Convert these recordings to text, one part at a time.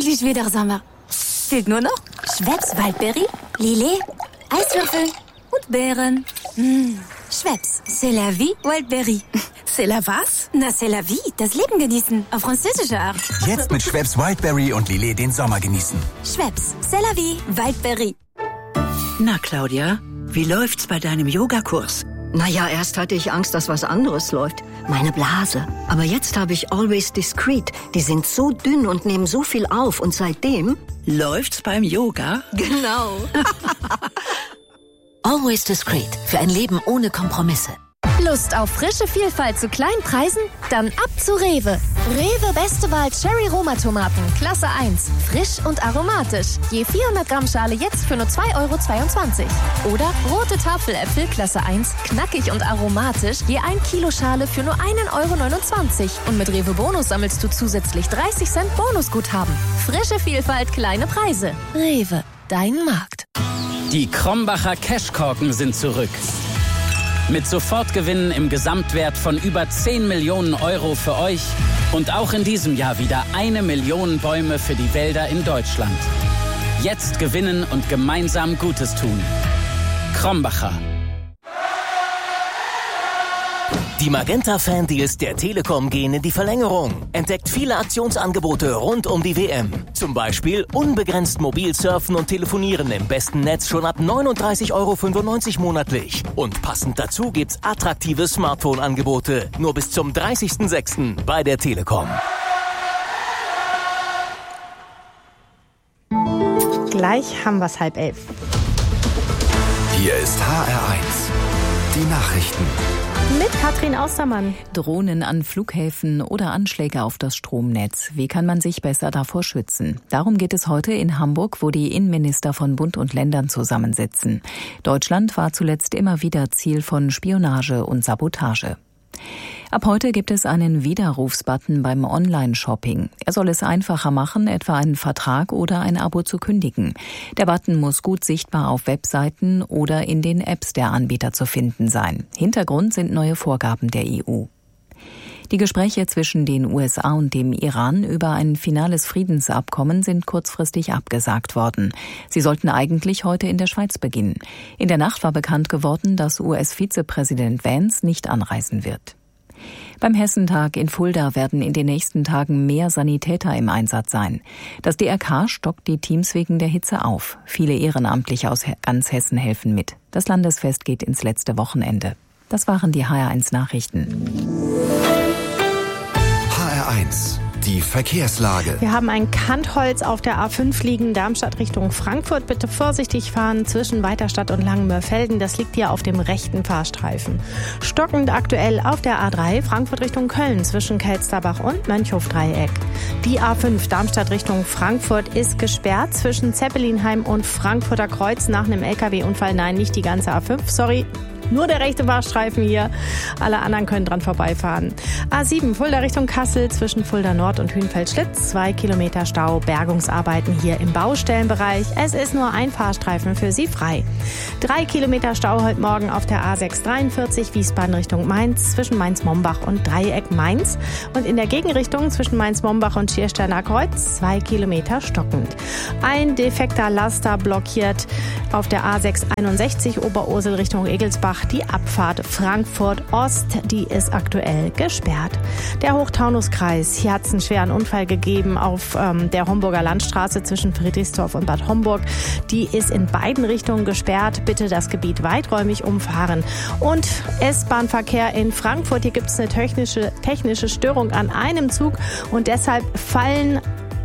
endlich wieder Sommer. Fehlt nur noch Schweppes Waldbeere, Lillet, Eiswürfel und Beeren. Schweppes, c'est la vie, Wildberry. C'est la was? Na, c'est la vie, das Leben genießen, auf französische Art. Jetzt mit Schweppes Wildberry und Lillet den Sommer genießen. Schweppes, c'est la vie, Wildberry. Na, Claudia, wie läuft's bei deinem Yogakurs? Naja, erst hatte ich Angst, dass was anderes läuft. Meine Blase. Aber jetzt habe ich Always Discreet. Die sind so dünn und nehmen so viel auf. Und seitdem... Läuft's beim Yoga? Genau. Always Discreet. Für ein Leben ohne Kompromisse. Lust auf frische Vielfalt zu kleinen Preisen? Dann ab zu Rewe. Rewe beste Wahl Cherry Roma Tomaten, Klasse 1. Frisch und aromatisch. Je 400 Gramm Schale jetzt für nur 2,22 €. Oder rote Tafeläpfel, Klasse 1. Knackig und aromatisch. Je 1 Kilo Schale für nur 1,29 €. Und mit Rewe Bonus sammelst du zusätzlich 30 Cent Bonusguthaben. Frische Vielfalt, kleine Preise. Rewe, dein Markt. Die Krombacher Cashkorken sind zurück. Mit Sofortgewinnen im Gesamtwert von über 10 Millionen € für euch und auch in diesem Jahr wieder 1 Million Bäume für die Wälder in Deutschland. Jetzt gewinnen und gemeinsam Gutes tun. Krombacher. Die Magenta-Fan-Deals der Telekom gehen in die Verlängerung. Entdeckt viele Aktionsangebote rund um die WM. Zum Beispiel unbegrenzt mobil surfen und telefonieren im besten Netz schon ab 39,95 € monatlich. Und passend dazu gibt's attraktive Smartphone-Angebote. Nur bis zum 30.06. bei der Telekom. Gleich haben wir's 10:30. Hier ist HR1. Die Nachrichten. Mit Katrin Austermann. Drohnen an Flughäfen oder Anschläge auf das Stromnetz. Wie kann man sich besser davor schützen? Darum geht es heute in Hamburg, wo die Innenminister von Bund und Ländern zusammensitzen. Deutschland war zuletzt immer wieder Ziel von Spionage und Sabotage. Ab heute gibt es einen Widerrufsbutton beim Online-Shopping. Er soll es einfacher machen, etwa einen Vertrag oder ein Abo zu kündigen. Der Button muss gut sichtbar auf Webseiten oder in den Apps der Anbieter zu finden sein. Hintergrund sind neue Vorgaben der EU. Die Gespräche zwischen den USA und dem Iran über ein finales Friedensabkommen sind kurzfristig abgesagt worden. Sie sollten eigentlich heute in der Schweiz beginnen. In der Nacht war bekannt geworden, dass US-Vizepräsident Vance nicht anreisen wird. Beim Hessentag in Fulda werden in den nächsten Tagen mehr Sanitäter im Einsatz sein. Das DRK stockt die Teams wegen der Hitze auf. Viele Ehrenamtliche aus ganz Hessen helfen mit. Das Landesfest geht ins letzte Wochenende. Das waren die HR1 Nachrichten. HR1. Die Verkehrslage. Wir haben ein Kantholz auf der A5 liegen, Darmstadt Richtung Frankfurt. Bitte vorsichtig fahren zwischen Weiterstadt und Langenmörfelden. Das liegt hier auf dem rechten Fahrstreifen. Stockend aktuell auf der A3 Frankfurt Richtung Köln zwischen Kelsterbach und Mönchhof-Dreieck. Die A5 Darmstadt Richtung Frankfurt ist gesperrt zwischen Zeppelinheim und Frankfurter Kreuz nach einem LKW-Unfall. Nein, nicht die ganze A5, sorry. Nur der rechte Fahrstreifen hier. Alle anderen können dran vorbeifahren. A7 Fulda Richtung Kassel zwischen Fulda Nord und Hünfeld-Schlitz. 2 Kilometer Stau. Bergungsarbeiten hier im Baustellenbereich. Es ist nur ein Fahrstreifen für Sie frei. 3 Kilometer Stau heute Morgen auf der A643 Wiesbaden Richtung Mainz zwischen Mainz-Mombach und Dreieck Mainz. Und in der Gegenrichtung zwischen Mainz-Mombach und Schiersteiner Kreuz 2 Kilometer stockend. Ein defekter Laster blockiert auf der A661 Oberursel Richtung Egelsbach. Die Abfahrt Frankfurt-Ost, die ist aktuell gesperrt. Der Hochtaunuskreis, hier hat es einen schweren Unfall gegeben auf der Homburger Landstraße zwischen Friedrichsdorf und Bad Homburg. Die ist in beiden Richtungen gesperrt. Bitte das Gebiet weiträumig umfahren. Und S-Bahn-Verkehr in Frankfurt, hier gibt es eine technische Störung an einem Zug und deshalb fallen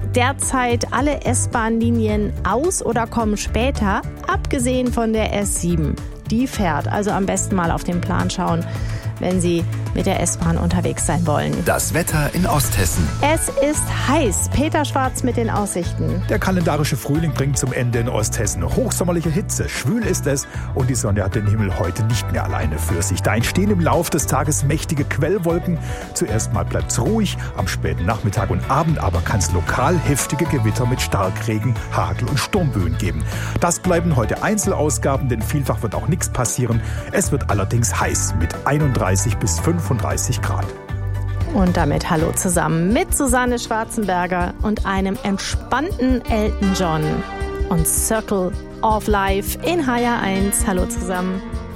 derzeit alle S-Bahn-Linien aus oder kommen später, abgesehen von der S7. Die fährt. Also am besten mal auf den Plan schauen, wenn Sie mit der S-Bahn unterwegs sein wollen. Das Wetter in Osthessen. Es ist heiß. Peter Schwarz mit den Aussichten. Der kalendarische Frühling bringt zum Ende in Osthessen hochsommerliche Hitze. Schwül ist es und die Sonne hat den Himmel heute nicht mehr alleine für sich. Da entstehen im Lauf des Tages mächtige Quellwolken. Zuerst mal bleibt es ruhig. Am späten Nachmittag und Abend aber kann es lokal heftige Gewitter mit Starkregen, Hagel und Sturmböen geben. Das bleiben heute Einzelausgaben, denn vielfach wird auch nichts passieren. Es wird allerdings heiß mit 31 bis 35 Grad. Und damit hallo zusammen mit Susanne Schwarzenberger und einem entspannten Elton John und Circle of Life in HR1. Hallo zusammen.